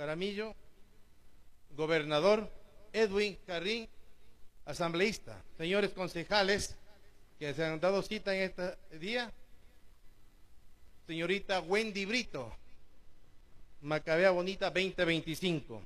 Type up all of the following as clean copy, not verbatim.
Jaramillo, gobernador Edwin Carrín, asambleísta, señores concejales que se han dado cita en este día, señorita Wendy Brito, Macabea Bonita 2025.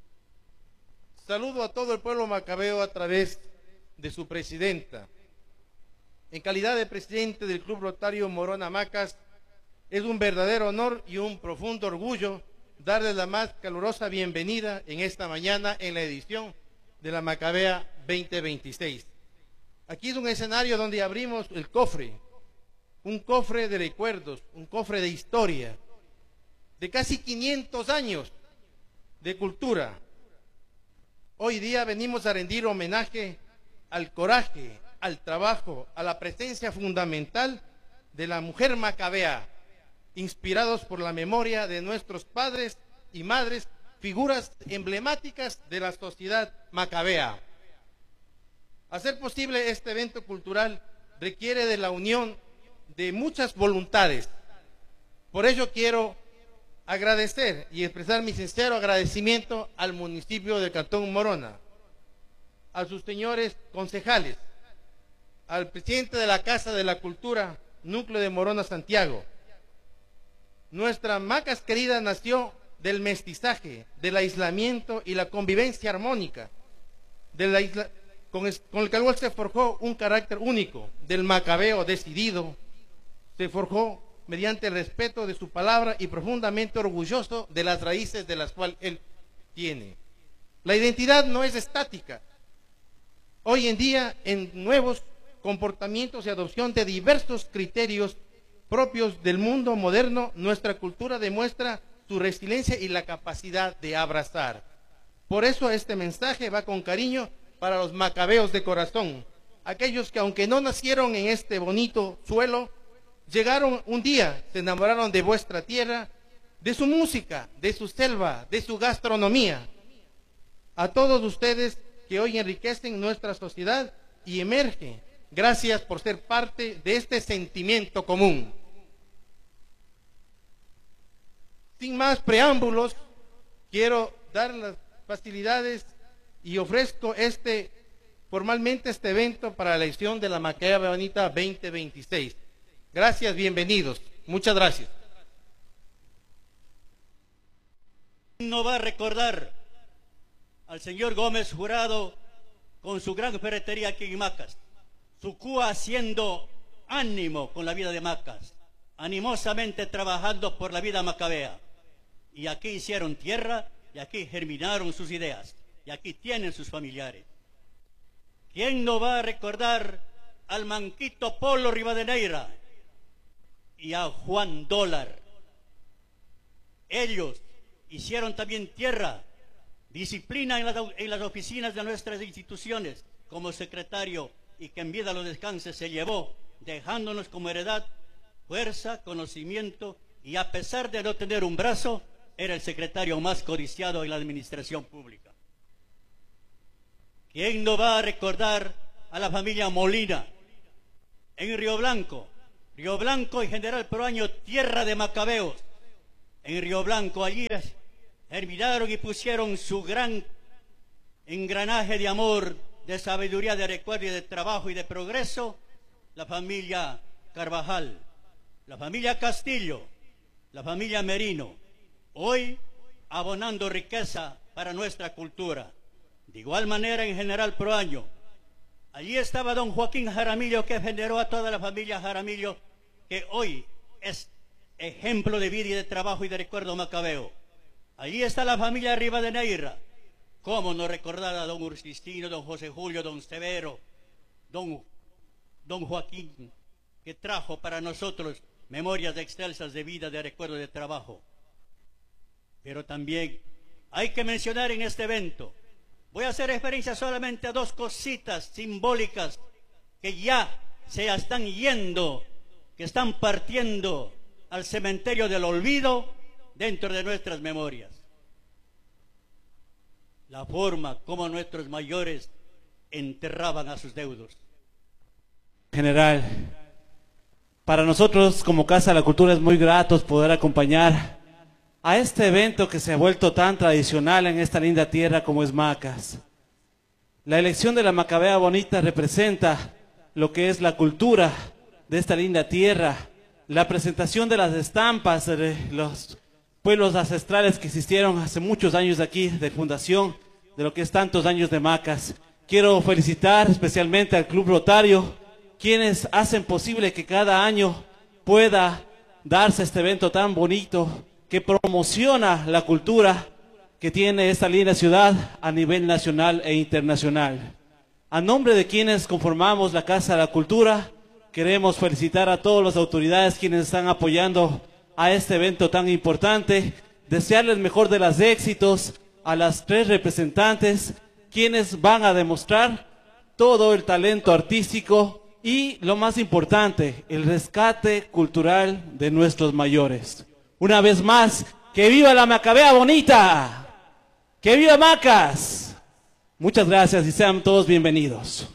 Saludo a todo el pueblo macabeo a través de su presidenta. En calidad de presidente del Club Rotario Morona Macas, es un verdadero honor y un profundo orgullo darles la más calurosa bienvenida en esta mañana en la edición de la Macabea 2026. Aquí es un escenario donde abrimos el cofre, un cofre de recuerdos, un cofre de historia, de casi 500 años de cultura. Hoy día venimos a rendir homenaje al coraje, al trabajo, a la presencia fundamental de la mujer macabea, inspirados por la memoria de nuestros padres y madres, figuras emblemáticas de la sociedad macabea. Hacer posible este evento cultural requiere de la unión de muchas voluntades. Por ello quiero agradecer y expresar mi sincero agradecimiento al municipio del Cantón Morona, a sus señores concejales, al presidente de la Casa de la Cultura, Núcleo de Morona Santiago. Nuestra Macas querida nació del mestizaje, del aislamiento y la convivencia armónica, con el cual se forjó un carácter único, del macabeo decidido, se forjó mediante el respeto de su palabra y profundamente orgulloso de las raíces de las cuales él tiene. La identidad no es estática. Hoy en día, en nuevos comportamientos y adopción de diversos criterios propios del mundo moderno, nuestra cultura demuestra su resiliencia y la capacidad de abrazar. Por eso este mensaje va con cariño para los macabeos de corazón, aquellos que aunque no nacieron en este bonito suelo, llegaron un día, se enamoraron de vuestra tierra, de su música, de su selva, de su gastronomía. A todos ustedes que hoy enriquecen nuestra sociedad y emergen, gracias por ser parte de este sentimiento común. Sin más preámbulos, quiero dar las facilidades y ofrezco formalmente este evento para la elección de la Macabea Bonita 2026. Gracias, bienvenidos. Muchas gracias. No va a recordar al señor Gómez Jurado con su gran ferretería aquí en Macas, su CUA haciendo ánimo con la vida de Macas, animosamente trabajando por la vida macabea. Y aquí hicieron tierra, y aquí germinaron sus ideas, y aquí tienen sus familiares. ¿Quién no va a recordar al Manquito Polo Rivadeneira y a Juan Dólar? Ellos hicieron también tierra, disciplina en las oficinas de nuestras instituciones como secretario, y que en vida lo descanse se llevó, dejándonos como heredad fuerza, conocimiento, y a pesar de no tener un brazo, era el secretario más codiciado en la administración pública. ¿Quién no va a recordar a la familia Molina en Río Blanco y General Proaño, tierra de macabeos? En Río Blanco allí germinaron y pusieron su gran engranaje de amor, de sabiduría, de recuerdo y de trabajo y de progreso, la familia Carvajal, la familia Castillo, la familia Merino, hoy abonando riqueza para nuestra cultura. De igual manera en General Proaño, allí estaba don Joaquín Jaramillo, que generó a toda la familia Jaramillo, que hoy es ejemplo de vida y de trabajo y de recuerdo macabeo. Allí está la familia Rivadeneira. ¿Cómo no recordar a don Ursistino, don José Julio, don Severo, don Joaquín, que trajo para nosotros memorias excelsas de vida, de recuerdo, de trabajo? Pero también hay que mencionar en este evento, voy a hacer referencia solamente a dos cositas simbólicas que ya se están yendo, que están partiendo al cementerio del olvido dentro de nuestras memorias. La forma como nuestros mayores enterraban a sus deudos. General, para nosotros como Casa de la Cultura es muy grato poder acompañar a este evento que se ha vuelto tan tradicional en esta linda tierra como es Macas. La elección de la Macabea Bonita representa lo que es la cultura de esta linda tierra, la presentación de las estampas de los pueblos ancestrales que existieron hace muchos años aquí, de fundación, de lo que es tantos años de Macas. Quiero felicitar especialmente al Club Rotario, quienes hacen posible que cada año pueda darse este evento tan bonito, que promociona la cultura que tiene esta linda ciudad a nivel nacional e internacional. A nombre de quienes conformamos la Casa de la Cultura, queremos felicitar a todas las autoridades quienes están apoyando a este evento tan importante, desearles el mejor de los éxitos a las 3 representantes, quienes van a demostrar todo el talento artístico y, lo más importante, el rescate cultural de nuestros mayores. Una vez más, ¡que viva la Macabea Bonita! ¡Que viva Macas! Muchas gracias y sean todos bienvenidos.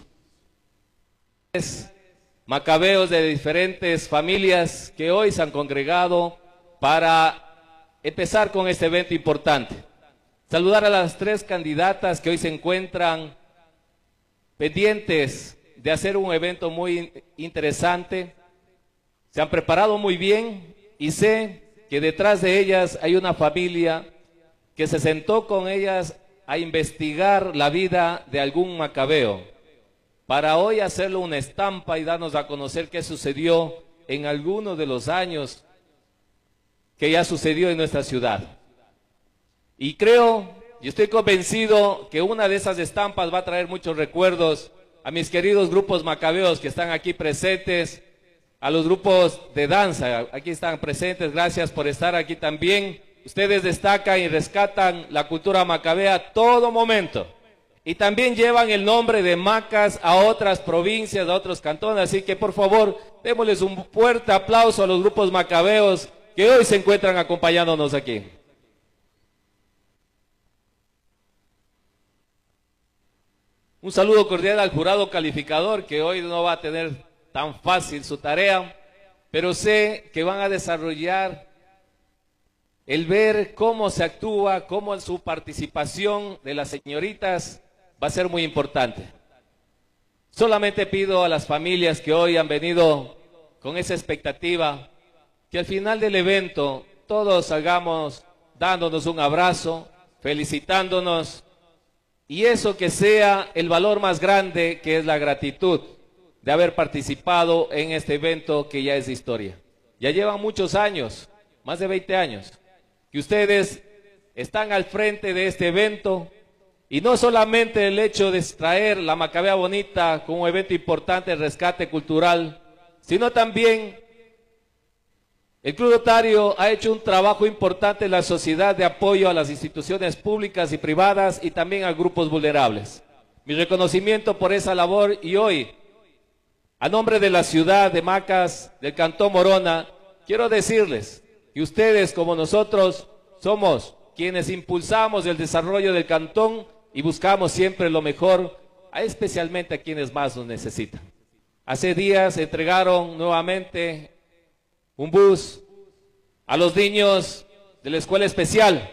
Macabeos de diferentes familias que hoy se han congregado para empezar con este evento importante. Saludar a las 3 candidatas que hoy se encuentran pendientes de hacer un evento muy interesante. Se han preparado muy bien y sé que detrás de ellas hay una familia que se sentó con ellas a investigar la vida de algún macabeo, para hoy hacerle una estampa y darnos a conocer qué sucedió en algunos de los años que ya sucedió en nuestra ciudad. Y creo, y estoy convencido que una de esas estampas va a traer muchos recuerdos a mis queridos grupos macabeos que están aquí presentes, a los grupos de danza, aquí están presentes, gracias por estar aquí también. Ustedes destacan y rescatan la cultura macabea a todo momento. Y también llevan el nombre de Macas a otras provincias, a otros cantones. Así que por favor, démosles un fuerte aplauso a los grupos macabeos que hoy se encuentran acompañándonos aquí. Un saludo cordial al jurado calificador que hoy no va a tener tan fácil su tarea, pero sé que van a desarrollar el ver cómo se actúa, cómo su participación de las señoritas va a ser muy importante. Solamente pido a las familias que hoy han venido con esa expectativa, que al final del evento todos salgamos dándonos un abrazo, felicitándonos, y eso que sea el valor más grande, que es la gratitud de haber participado en este evento que ya es historia. Ya llevan muchos años, más de 20 años, que ustedes están al frente de este evento, y no solamente el hecho de traer la Macabea Bonita como un evento importante de rescate cultural, sino también el Club Rotario ha hecho un trabajo importante en la sociedad de apoyo a las instituciones públicas y privadas y también a grupos vulnerables. Mi reconocimiento por esa labor, y hoy, a nombre de la ciudad de Macas, del Cantón Morona, quiero decirles que ustedes, como nosotros, somos quienes impulsamos el desarrollo del cantón y buscamos siempre lo mejor, especialmente a quienes más nos necesitan. Hace días entregaron nuevamente un bus a los niños de la escuela especial.